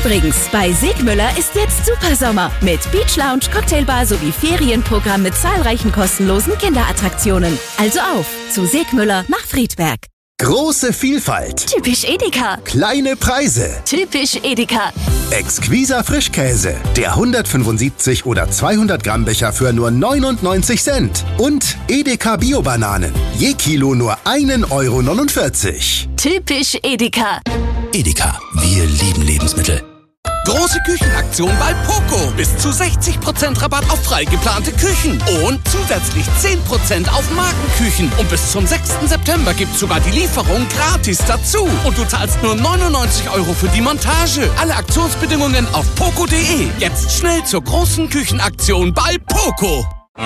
Übrigens, bei Segmüller ist jetzt Supersommer mit Beach Lounge, Cocktailbar sowie Ferienprogramm mit zahlreichen kostenlosen Kinderattraktionen. Also auf zu Segmüller nach Friedberg. Große Vielfalt. Typisch Edeka. Kleine Preise. Typisch Edeka. Exquiser Frischkäse. Der 175 oder 200 Gramm Becher für nur 99 Cent. Und Edeka Bio-Bananen. Je Kilo nur 1,49 €. Typisch Edeka. Edeka, wir lieben Lebensmittel. Große Küchenaktion bei Poco. Bis zu 60% Rabatt auf frei geplante Küchen. Und zusätzlich 10% auf Markenküchen. Und bis zum 6. September gibt's sogar die Lieferung gratis dazu. Und du zahlst nur 99 € für die Montage. Alle Aktionsbedingungen auf poco.de. Jetzt schnell zur großen Küchenaktion bei Poco.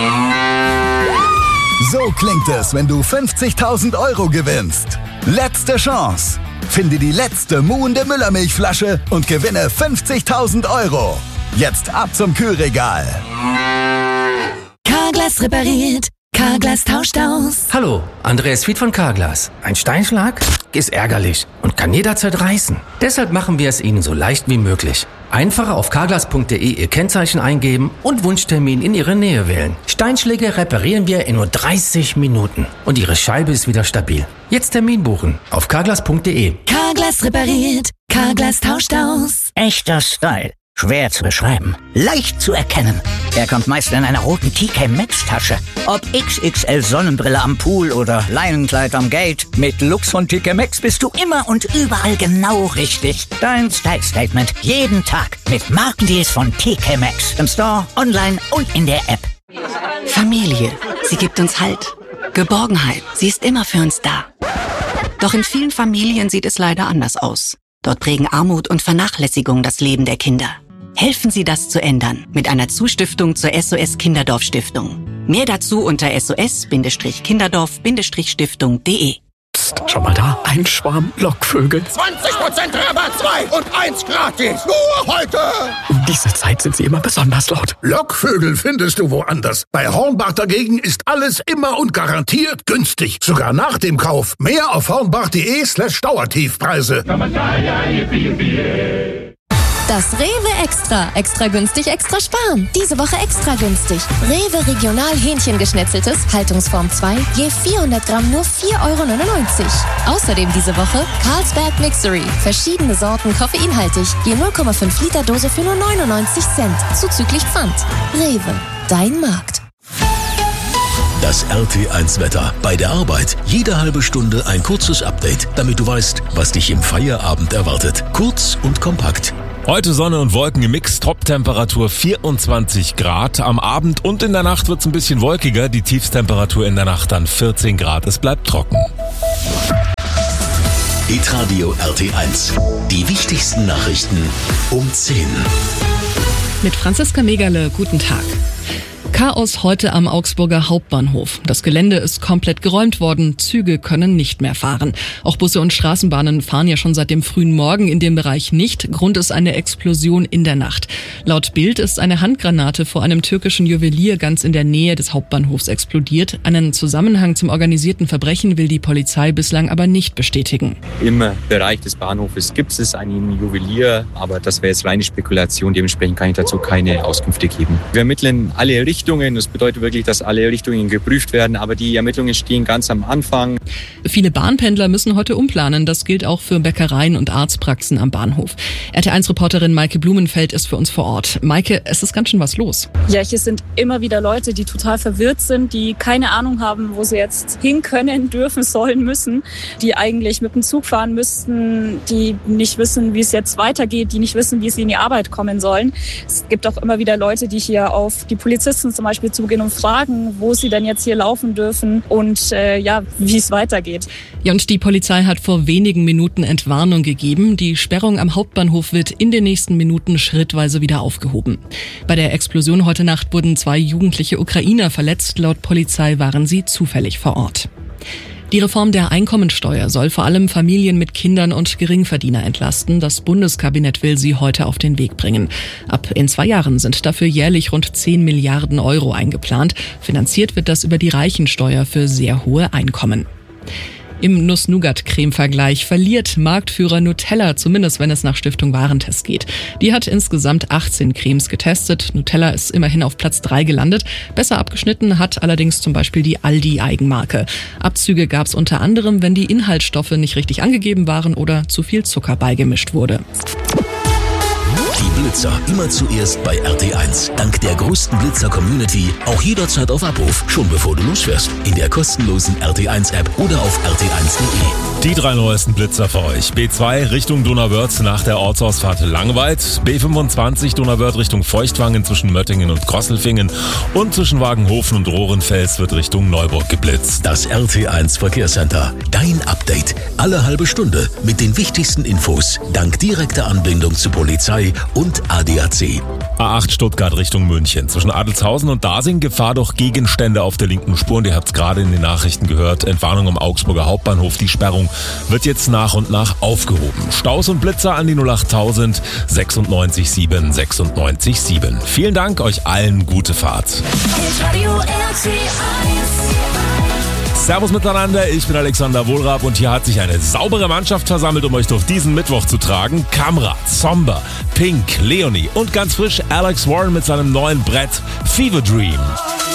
So klingt es, wenn du 50.000 € gewinnst. Letzte Chance. Finde die letzte muhende Müllermilchflasche und gewinne 50.000 €. Jetzt ab zum Kühlregal. Carglass repariert. Carglass tauscht aus. Hallo, Andreas Fied von Carglass. Ein Steinschlag ist ärgerlich und kann jederzeit reißen. Deshalb machen wir es Ihnen so leicht wie möglich. Einfach auf carglass.de Ihr Kennzeichen eingeben und Wunschtermin in Ihre Nähe wählen. Steinschläge reparieren wir in nur 30 Minuten und Ihre Scheibe ist wieder stabil. Jetzt Termin buchen auf carglass.de. Carglass repariert. Carglass tauscht aus. Echter Style. Schwer zu beschreiben. Leicht zu erkennen. Er kommt meist in einer roten TK Maxx Tasche. Ob XXL Sonnenbrille am Pool oder Leinenkleid am Gate. Mit Lux von TK Maxx bist du immer und überall genau richtig. Dein Style Statement. Jeden Tag. Mit Markendeals von TK Maxx. Im Store, online und in der App. Familie. Sie gibt uns Halt. Geborgenheit. Sie ist immer für uns da. Doch in vielen Familien sieht es leider anders aus. Dort prägen Armut und Vernachlässigung das Leben der Kinder. Helfen Sie, das zu ändern mit einer Zustiftung zur SOS Kinderdorf Stiftung. Mehr dazu unter sos-kinderdorf-stiftung.de. Psst, schau mal da, ein Schwarm Lockvögel. 20% Rabatt, 2 und 1 gratis. Nur heute. Um diese Zeit sind sie immer besonders laut. Lockvögel findest du woanders. Bei Hornbach dagegen ist alles immer und garantiert günstig. Sogar nach dem Kauf. Mehr auf hornbach.de/Dauertiefpreise. Das Rewe Extra. Extra günstig, extra sparen. Diese Woche extra günstig. Rewe Regional Hähnchengeschnetzeltes, Haltungsform 2, je 400 Gramm nur 4,99 €. Außerdem diese Woche Carlsberg Mixery. Verschiedene Sorten koffeinhaltig, je 0,5 Liter Dose für nur 99 Cent. Zuzüglich Pfand. Rewe, dein Markt. Das RT1-Wetter. Bei der Arbeit jede halbe Stunde ein kurzes Update, damit du weißt, was dich im Feierabend erwartet. Kurz und kompakt. Heute Sonne und Wolken im Mix, Top-Temperatur 24 Grad. Am Abend und in der Nacht wird es ein bisschen wolkiger, die Tiefstemperatur in der Nacht dann 14 Grad. Es bleibt trocken. Hitradio RT1. Die wichtigsten Nachrichten um 10. Mit Franziska Megerle, guten Tag. Chaos heute am Augsburger Hauptbahnhof. Das Gelände ist komplett geräumt worden. Züge können nicht mehr fahren. Auch Busse und Straßenbahnen fahren ja schon seit dem frühen Morgen in dem Bereich nicht. Grund ist eine Explosion in der Nacht. Laut Bild ist eine Handgranate vor einem türkischen Juwelier ganz in der Nähe des Hauptbahnhofs explodiert. Einen Zusammenhang zum organisierten Verbrechen will die Polizei bislang aber nicht bestätigen. Im Bereich des Bahnhofes gibt es einen Juwelier, aber das wäre jetzt reine Spekulation. Dementsprechend kann ich dazu keine Auskünfte geben. Wir ermitteln alle Richtungen. Das bedeutet wirklich, dass alle Richtungen geprüft werden, aber die Ermittlungen stehen ganz am Anfang. Viele Bahnpendler müssen heute umplanen. Das gilt auch für Bäckereien und Arztpraxen am Bahnhof. RT1-Reporterin Maike Blumenfeld ist für uns vor Ort. Maike, es ist ganz schön was los. Ja, hier sind immer wieder Leute, die total verwirrt sind, die keine Ahnung haben, wo sie jetzt hin können, dürfen, sollen, müssen, die eigentlich mit dem Zug fahren müssten, die nicht wissen, wie es jetzt weitergeht, die nicht wissen, wie sie in die Arbeit kommen sollen. Es gibt auch immer wieder Leute, die hier auf die Polizisten zum Beispiel zugehen und fragen, wo sie denn jetzt hier laufen dürfen und wie es weitergeht. Ja, und die Polizei hat vor wenigen Minuten Entwarnung gegeben. Die Sperrung am Hauptbahnhof wird in den nächsten Minuten schrittweise wieder aufgehoben. Bei der Explosion heute Nacht wurden 2 jugendliche Ukrainer verletzt. Laut Polizei waren sie zufällig vor Ort. Die Reform der Einkommensteuer soll vor allem Familien mit Kindern und Geringverdiener entlasten. Das Bundeskabinett will sie heute auf den Weg bringen. Ab in 2 Jahren sind dafür jährlich rund 10 Milliarden € eingeplant. Finanziert wird das über die Reichensteuer für sehr hohe Einkommen. Im Nuss-Nougat-Creme-Vergleich verliert Marktführer Nutella, zumindest wenn es nach Stiftung Warentest geht. Die hat insgesamt 18 Cremes getestet. Nutella ist immerhin auf Platz 3 gelandet. Besser abgeschnitten hat allerdings zum Beispiel die Aldi-Eigenmarke. Abzüge gab es unter anderem, wenn die Inhaltsstoffe nicht richtig angegeben waren oder zu viel Zucker beigemischt wurde. Die Blitzer immer zuerst bei RT1. Dank der größten Blitzer-Community auch jederzeit auf Abruf, schon bevor du losfährst. In der kostenlosen RT1-App oder auf rt1.de. Die 3 neuesten Blitzer für euch. B2 Richtung Donauwörth nach der Ortsausfahrt Langweid. B25 Donauwörth Richtung Feuchtwangen zwischen Möttingen und Grosselfingen. Und zwischen Wagenhofen und Rohrenfels wird Richtung Neuburg geblitzt. Das RT1 Verkehrscenter. Dein Update. Alle halbe Stunde mit den wichtigsten Infos. Dank direkter Anbindung zu Polizei und ADAC. A8 Stuttgart Richtung München. Zwischen Adelshausen und Dasing Gefahr durch Gegenstände auf der linken Spur. Und ihr habt es gerade in den Nachrichten gehört. Entwarnung am Augsburger Hauptbahnhof. Die Sperrung wird jetzt nach und nach aufgehoben. Staus und Blitzer an die 08000 96 7 96 7. Vielen Dank, euch allen gute Fahrt. Servus miteinander, ich bin Alexander Wohlrab und hier hat sich eine saubere Mannschaft versammelt, um euch durch diesen Mittwoch zu tragen. Kamrat, Somber, Pink, Leonie und ganz frisch Alex Warren mit seinem neuen Brett Fever Dream.